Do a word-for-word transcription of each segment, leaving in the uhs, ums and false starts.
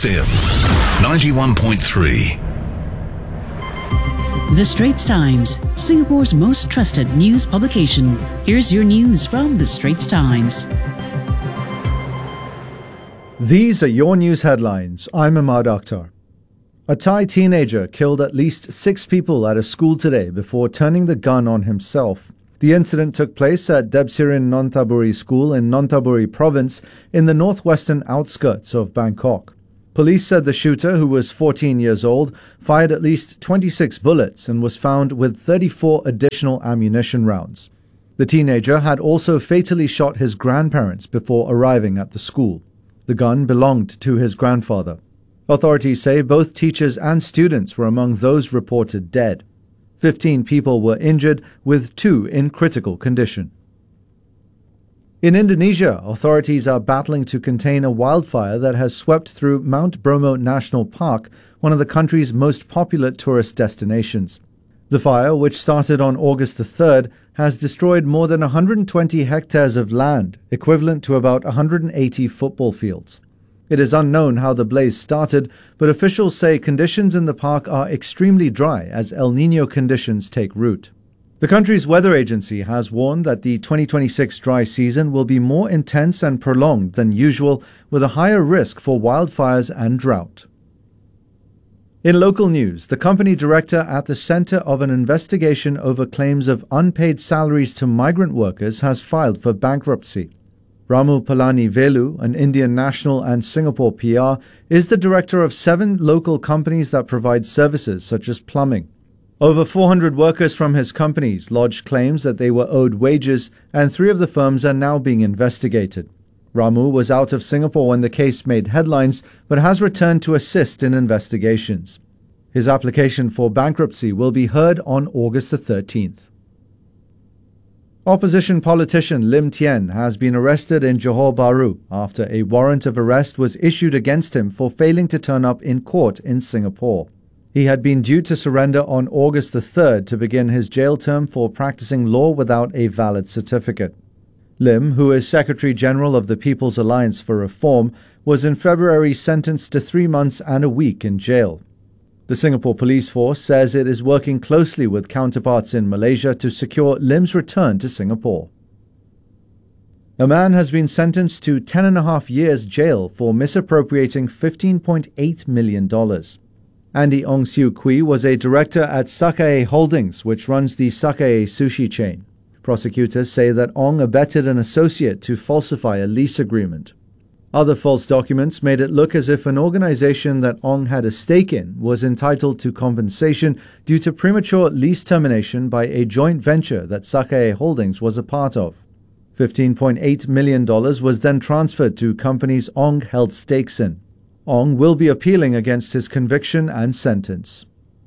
F M ninety-one point three. The Straits Times, Singapore's most trusted news publication. Here's your news from The Straits Times. These are your news headlines. I'm Ahmad Akhtar. A Thai teenager killed at least six people at a school today before turning the gun on himself. The incident took place at Debsirin Nonthaburi School in Nonthaburi Province in the northwestern outskirts of Bangkok. Police said the shooter, who was fourteen years old, fired at least twenty-six bullets and was found with thirty-four additional ammunition rounds. The teenager had also fatally shot his grandparents before arriving at the school. The gun belonged to his grandfather. Authorities say both teachers and students were among those reported dead. Fifteen people were injured, with two in critical condition. In Indonesia, authorities are battling to contain a wildfire that has swept through Mount Bromo National Park, one of the country's most popular tourist destinations. The fire, which started on August the third, has destroyed more than one hundred twenty hectares of land, equivalent to about one hundred eighty football fields. It is unknown how the blaze started, but officials say conditions in the park are extremely dry as El Niño conditions take root. The country's weather agency has warned that the twenty twenty-six dry season will be more intense and prolonged than usual, with a higher risk for wildfires and drought. In local news, the company director at the center of an investigation over claims of unpaid salaries to migrant workers has filed for bankruptcy. Ramu Palani Velu, an Indian national and Singapore P R, is the director of seven local companies that provide services such as plumbing. Over four hundred workers from his companies lodged claims that they were owed wages, and three of the firms are now being investigated. Ramu was out of Singapore when the case made headlines, but has returned to assist in investigations. His application for bankruptcy will be heard on August the thirteenth. Opposition politician Lim Tien has been arrested in Johor Bahru after a warrant of arrest was issued against him for failing to turn up in court in Singapore. He had been due to surrender on August the third to begin his jail term for practicing law without a valid certificate. Lim, who is Secretary General of the People's Alliance for Reform, was in February sentenced to three months and a week in jail. The Singapore Police Force says it is working closely with counterparts in Malaysia to secure Lim's return to Singapore. A man has been sentenced to ten and a half years jail for misappropriating fifteen point eight million dollars. Andy Ong Siu Kui was a director at Sakae Holdings, which runs the Sakae sushi chain. Prosecutors say that Ong abetted an associate to falsify a lease agreement. Other false documents made it look as if an organization that Ong had a stake in was entitled to compensation due to premature lease termination by a joint venture that Sakae Holdings was a part of. fifteen point eight million dollars was then transferred to companies Ong held stakes in. Ong will be appealing against his conviction and sentence.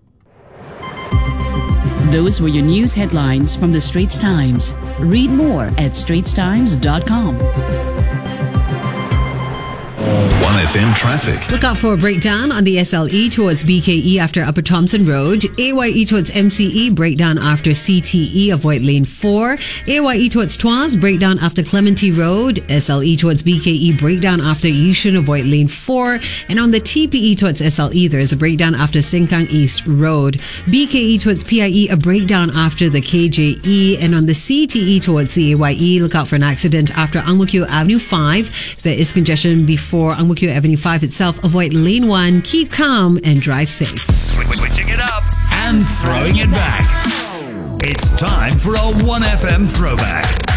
Those were your news headlines from The Straits Times. Read more at straits times dot com. one F M traffic. Look out for a breakdown on the S L E towards B K E after Upper Thomson Road. A Y E towards M C E, breakdown after C T E, avoid lane four. A Y E towards Tuas, breakdown after Clementi Road. S L E towards B K E, breakdown after Yishun, avoid lane four. And on the T P E towards S L E, there is a breakdown after Sengkang East Road. B K E towards P I E, a breakdown after the K J E. And on the C T E towards the A Y E, look out for an accident after Ang Mo Kio Avenue five. There is congestion before Ang Mo Kio Avenue five itself. Avoid lane one, keep calm and drive safe. Switching it up and throwing it back. It's time for a one F M throwback.